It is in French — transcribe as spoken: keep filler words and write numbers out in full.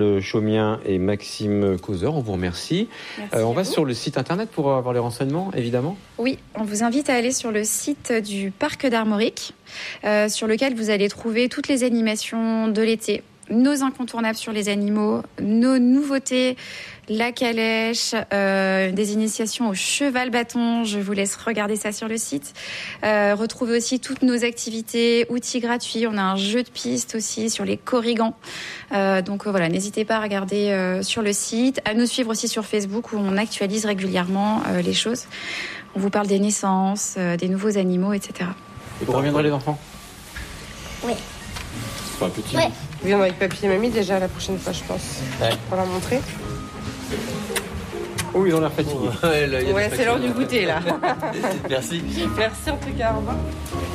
Chaumien et Maxime Causeur, on vous remercie. Euh, on va sur le site internet pour avoir les renseignements, évidemment. Oui, on vous invite à aller sur le site du Parc d'Armorique, euh, sur lequel vous allez trouver toutes les animations de l'été, nos incontournables sur les animaux, nos nouveautés, la calèche, euh, des initiations au cheval-bâton. Je vous laisse regarder ça sur le site. Euh, retrouvez aussi toutes nos activités, outils gratuits. On a un jeu de piste aussi sur les corrigans. Euh, donc euh, voilà, n'hésitez pas à regarder euh, sur le site, à nous suivre aussi sur Facebook où on actualise régulièrement euh, les choses. On vous parle des naissances, euh, des nouveaux animaux, et cetera. Et vous reviendrez les enfants ? Oui. C'est pas un petit. Oui. Vous viendrez avec papy et mamie déjà la prochaine fois, je pense. Ouais. Pour leur montrer. Oh, ils ont l'air fatigués. Ouais, là, il y a Ouais, des c'est l'heure factures. du goûter là. Merci. Merci en tout cas, au revoir.